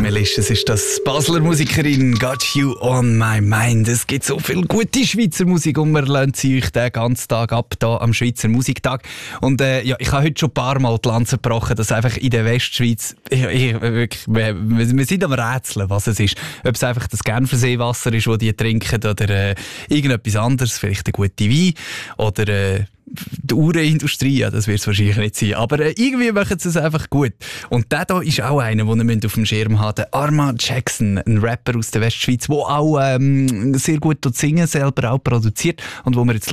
Melish, es ist das Basler Musikerin Got You On My Mind. Es gibt so viel gute Schweizer Musik und wir lassen sie euch den ganzen Tag ab, hier am Schweizer Musiktag. Und ich habe heute schon ein paar Mal die Lanze gebrochen, dass einfach in der Westschweiz, wir sind am Rätseln, was es ist. Ob es einfach das Genferseewasser ist, das die trinken, oder irgendetwas anderes, vielleicht ein guter Wein, oder die Uhrenindustrie, ja, das wird es wahrscheinlich nicht sein. Aber irgendwie machen sie es einfach gut. Und der hier ist auch einer, den ihr auf dem Schirm habt. Der Armand Jackson, ein Rapper aus der Westschweiz, der auch sehr gut singen, selber auch produziert und wo wir jetzt